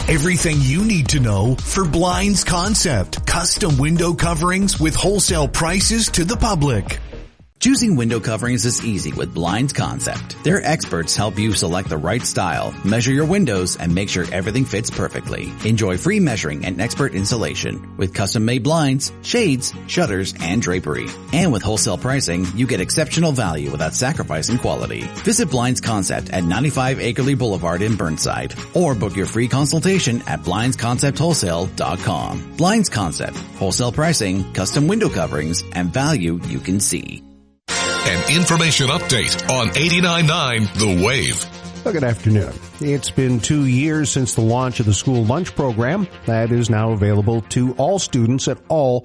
Everything you need to know for Blinds Concept. Custom window coverings with wholesale prices to the public. Choosing window coverings is easy with Blinds Concept. Their experts help you select the right style, measure your windows, and make sure everything fits perfectly. Enjoy free measuring and expert installation with custom-made blinds, shades, shutters, and drapery. And with wholesale pricing, you get exceptional value without sacrificing quality. Visit Blinds Concept at 95 Acreley Boulevard in Burnside, or book your free consultation at blindsconceptwholesale.com. Blinds Concept, wholesale pricing, custom window coverings, and value you can see. An information update on 89.9 The Wave. Well, good afternoon. It's been 2 years since the launch of the school lunch program that is now available to all students at all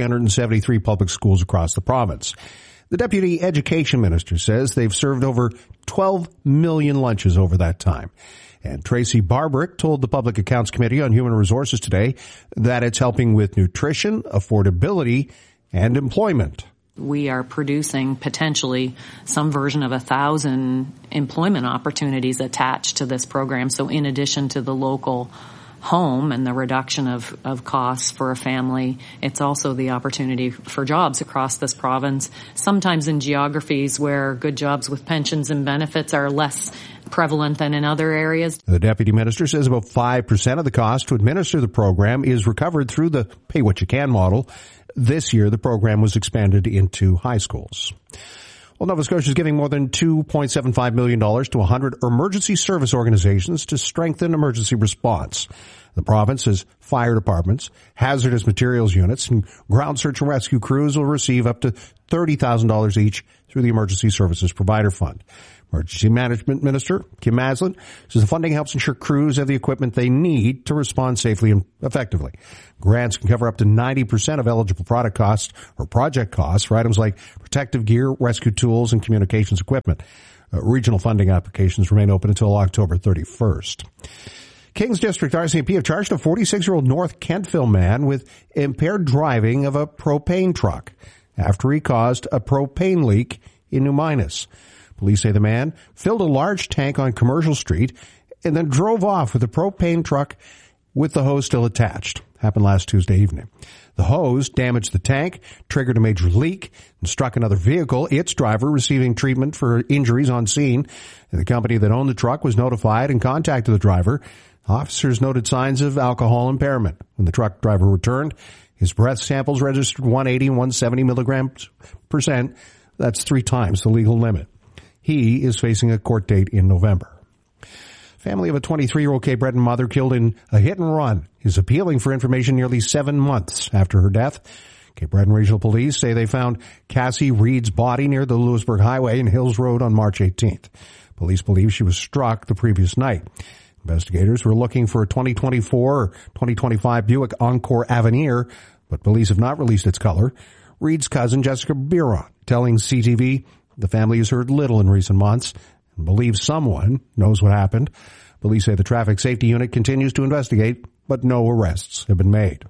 373 public schools across the province. The Deputy Education Minister says they've served over 12 million lunches over that time. And Tracy Barbarick told the Public Accounts Committee on Human Resources today that it's helping with nutrition, affordability, and employment. We are producing potentially some version of 1,000 employment opportunities attached to this program. So in addition to the local home and the reduction of costs for a family, it's also the opportunity for jobs across this province, sometimes in geographies where good jobs with pensions and benefits are less prevalent than in other areas. The Deputy Minister says about 5% of the cost to administer the program is recovered through the Pay What You Can model. This year, the program was expanded into high schools. Well, Nova Scotia is giving more than $2.75 million to 100 emergency service organizations to strengthen emergency response. The province's fire departments, hazardous materials units, and ground search and rescue crews will receive up to $30,000 each through the Emergency Services Provider Fund. Emergency Management Minister Kim Maslin says the funding helps ensure crews have the equipment they need to respond safely and effectively. Grants can cover up to 90% of eligible product costs or project costs for items like protective gear, rescue tools, and communications equipment. Regional funding applications remain open until October 31st. Kings District RCMP have charged a 46-year-old North Kentville man with impaired driving of a propane truck after he caused a propane leak in New Minas. Police say the man filled a large tank on Commercial Street and then drove off with a propane truck with the hose still attached. Happened last Tuesday evening. The hose damaged the tank, triggered a major leak, and struck another vehicle, its driver receiving treatment for injuries on scene. And the company that owned the truck was notified and contacted the driver. Officers noted signs of alcohol impairment. When the truck driver returned, his breath samples registered 180 and 170 milligrams %. That's 3 times the legal limit. He is facing a court date in November. Family of a 23-year-old Cape Breton mother killed in a hit-and-run is appealing for information nearly 7 months after her death. Cape Breton Regional Police say they found Cassie Reed's body near the Lewisburg Highway and Hills Road on March 18th. Police believe she was struck the previous night. Investigators were looking for a 2024 or 2025 Buick Encore Avenir, but police have not released its color. Reed's cousin, Jessica Biron, telling CTV the family has heard little in recent months and believes someone knows what happened. Police say the traffic safety unit continues to investigate, but no arrests have been made.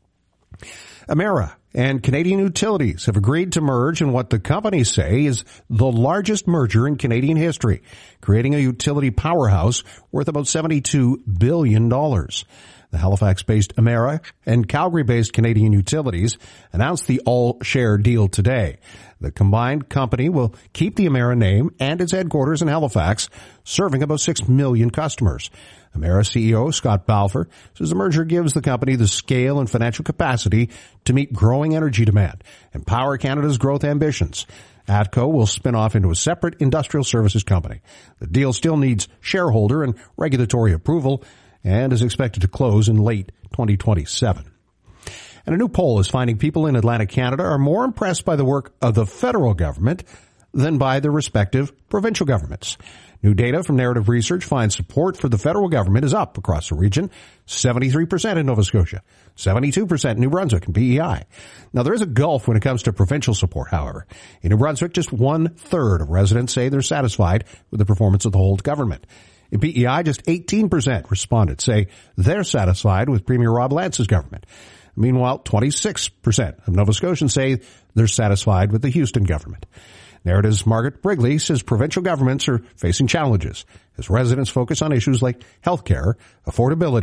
Emera and Canadian Utilities have agreed to merge in what the companies say is the largest merger in Canadian history, creating a utility powerhouse worth about $72 billion. The Halifax-based Emera and Calgary-based Canadian Utilities announced the all-share deal today. The combined company will keep the Emera name and its headquarters in Halifax, serving about 6 million customers. Emera CEO Scott Balfour says the merger gives the company the scale and financial capacity to meet growing energy demand and power Canada's growth ambitions. ATCO will spin off into a separate industrial services company. The deal still needs shareholder and regulatory approval and is expected to close in late 2027. And a new poll is finding people in Atlantic Canada are more impressed by the work of the federal government than by their respective provincial governments. New data from Narrative Research finds support for the federal government is up across the region, 73% in Nova Scotia, 72% in New Brunswick and PEI. Now, there is a gulf when it comes to provincial support, however. In New Brunswick, just 1/3 of residents say they're satisfied with the performance of the whole government. In PEI, just 18% responded say they're satisfied with Premier Rob Lance's government. Meanwhile, 26% of Nova Scotians say they're satisfied with the Houston government. Narrative's Margaret Brigley says provincial governments are facing challenges as residents focus on issues like health care, affordability,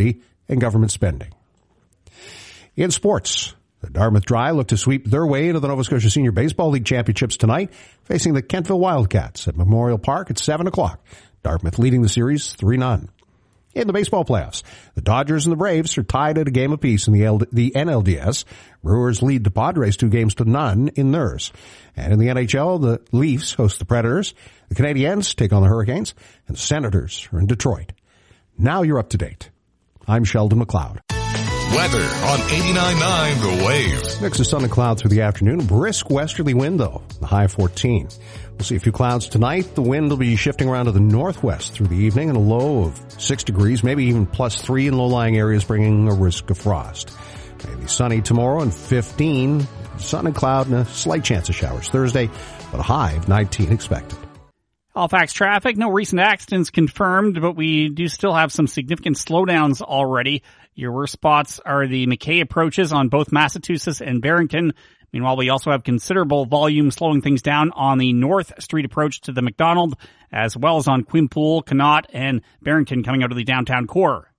and government spending. In sports, the Dartmouth Dry look to sweep their way into the Nova Scotia Senior Baseball League Championships tonight, facing the Kentville Wildcats at Memorial Park at 7 o'clock. Dartmouth leading the series 3-0. In the baseball playoffs, the Dodgers and the Braves are tied at a game apiece in the NLDS. Brewers lead the Padres 2-0 in theirs. And in the NHL, the Leafs host the Predators, the Canadiens take on the Hurricanes, and the Senators are in Detroit. Now you're up to date. I'm Sheldon McLeod. Weather on 89.9 The Wave. Mix of sun and cloud through the afternoon. Brisk westerly wind, though. The high 14. We'll see a few clouds tonight. The wind will be shifting around to the northwest through the evening and a low of 6 degrees, maybe even +3 in low-lying areas, bringing a risk of frost. Maybe sunny tomorrow and 15. Sun and cloud and a slight chance of showers Thursday, but a high of 19 expected. Halifax traffic, no recent accidents confirmed, but we do still have some significant slowdowns already. Your worst spots are the McKay approaches on both Massachusetts and Barrington. Meanwhile, we also have considerable volume slowing things down on the North Street approach to the McDonald, as well as on Quinpool, Connaught, and Barrington coming out of the downtown core.